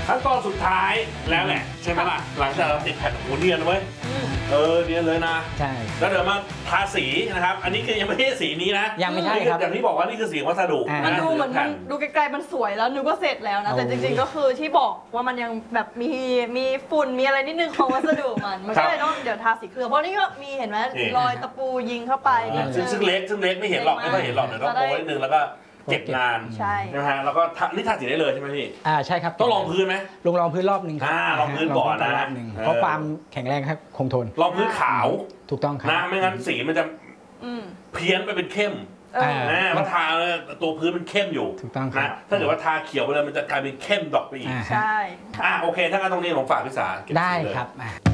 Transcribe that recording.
ขั้นตอนสุดท้ายแล้วแหละใช่ไหมล่ะหลังจากเราติดแผ่นโอ้เนียนเว้ยเนียนเลยนะใช่แล้วเดี๋ยวมาทาสีนะครับอันนี้คือยังไม่ใช่สีนี้นะยังไม่ใช่ครับอย่างที่บอกว่านี่คือสีวัสดุมันดูเหมือนมันดูไกลๆมันสวยแล้วนึกว่าเสร็จแล้วนะแต่จริงๆก็คือที่บอกว่ามันยังแบบมีฝุ่นมีอะไรนิดนึงของวัสดุมันก็เลยต้องเดี๋ยวทาสีเคลือบเพราะนี่ก็มีเห็นไหมรอยตะปูยิงเข้าไปซึ่งเล็กไม่เห็นหรอกไม่ค่อยเห็นหรอกเดี๋ยวต้องโป้นิดนึงแล้วก็เก็บงานใช่นะฮะแล้วก็นี่ทาสีได้เลยใช่ไหมพี่ใช่ครับต้องรองพื้นไหมลองพื้นรอบหนึ่งครับรองพื้นก่อนนะเพราะความแข็งแรงครับคงทนรองพื้นขาวถูกต้องครับนะไม่งั้นสีมันจะเพี้ยนไปเป็นเข้มมันทาตัวพื้นมันเข้มอยู่ถูกต้องครับถ้าเกิดว่าทาเขียวไปเลยมันจะกลายเป็นเข้มดอกไปอีกใช่โอเคถ้างั้นตรงนี้ผมฝากพี่สาได้ครับ